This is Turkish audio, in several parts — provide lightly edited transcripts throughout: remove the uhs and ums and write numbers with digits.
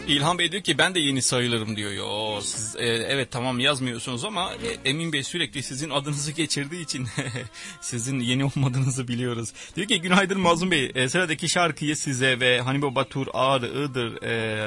İlhan Bey diyor ki ben de yeni sayılırım diyor. Yo, siz evet tamam yazmıyorsunuz ama Emin Bey sürekli sizin adınızı geçirdiği için sizin yeni olmadığınızı biliyoruz. Diyor ki günaydın Mazlum Bey. Sıradaki şarkıyı size ve Hanibo Batur Ağrı Iğdır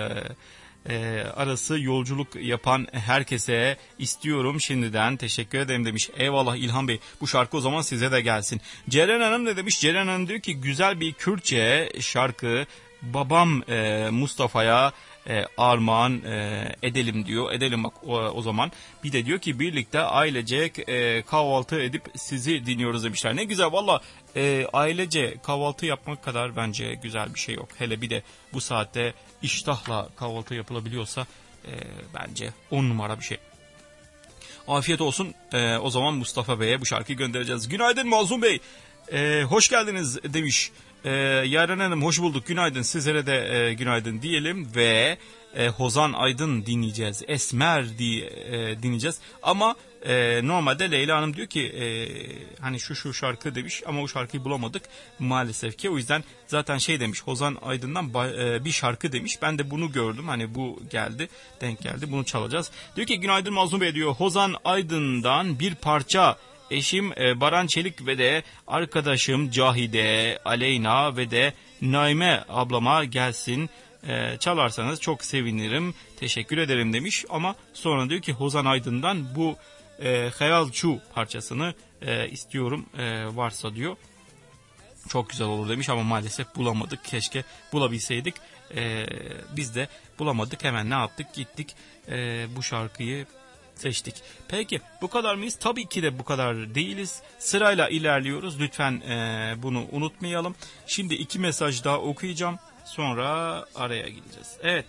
arası yolculuk yapan herkese istiyorum şimdiden. Teşekkür ederim demiş. Eyvallah İlhan Bey. Bu şarkı o zaman size de gelsin. Ceren Hanım ne demiş? Ceren Hanım diyor ki güzel bir Kürtçe şarkı babam Mustafa'ya armağan edelim diyor. Edelim bak o zaman. Bir de diyor ki birlikte ailece kahvaltı edip sizi dinliyoruz demişler. Ne güzel valla, ailece kahvaltı yapmak kadar bence güzel bir şey yok. Hele bir de bu saatte iştahla kahvaltı yapılabiliyorsa bence 10 numara bir şey. Afiyet olsun. O zaman Mustafa Bey'e bu şarkıyı göndereceğiz. Günaydın Mazlum Bey. Hoş geldiniz demiş. Yaren Hanım hoş bulduk, günaydın, sizlere de günaydın diyelim ve Hozan Aydın dinleyeceğiz, Esmer diye dinleyeceğiz ama normalde Leyla Hanım diyor ki hani şu şarkı demiş ama o şarkıyı bulamadık maalesef ki, o yüzden zaten şey demiş, Hozan Aydın'dan bir şarkı demiş, ben de bunu gördüm, hani bu geldi, denk geldi, bunu çalacağız. Diyor ki günaydın Mazlum Bey diyor, Hozan Aydın'dan bir parça. Eşim Baran Çelik ve de arkadaşım Cahide, Aleyna ve de Naime ablama gelsin. Çalarsanız çok sevinirim. Teşekkür ederim demiş. Ama sonra diyor ki Hozan Aydın'dan bu Hayalçu parçasını istiyorum varsa diyor. Çok güzel olur demiş ama maalesef bulamadık. Keşke bulabilseydik. Biz de bulamadık. Hemen ne yaptık? Gittik bu şarkıyı seçtik. Peki bu kadar mıyız? Tabii ki de bu kadar değiliz. Sırayla ilerliyoruz. Lütfen bunu unutmayalım. Şimdi 2 mesaj daha okuyacağım. Sonra araya gideceğiz. Evet.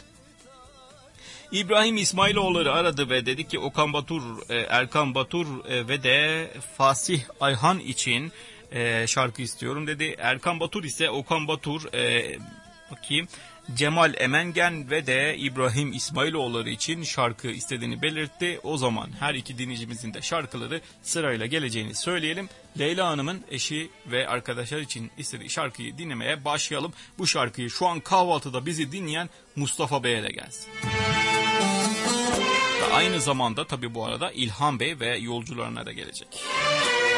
İbrahim İsmailoğulları aradı ve dedi ki Okan Batur, Erkan Batur ve de Fasih Ayhan için şarkı istiyorum dedi. Erkan Batur ise Okan Batur, bakayım, Cemal Emengen ve de İbrahim İsmailoğulları için şarkı istediğini belirtti. O zaman her iki dinleyicimizin de şarkıları sırayla geleceğini söyleyelim. Leyla Hanım'ın eşi ve arkadaşlar için istediği şarkıyı dinlemeye başlayalım. Bu şarkıyı şu an kahvaltıda bizi dinleyen Mustafa Bey'e de gelsin. Ve aynı zamanda tabii bu arada İlhan Bey ve yolcularına da gelecek.